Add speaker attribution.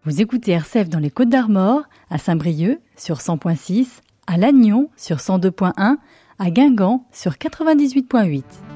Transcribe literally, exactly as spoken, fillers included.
Speaker 1: Vous écoutez R C F dans les Côtes-d'Armor, à Saint-Brieuc sur cent point six, à Lannion sur cent deux point un, à Guingamp sur quatre-vingt-dix-huit point huit.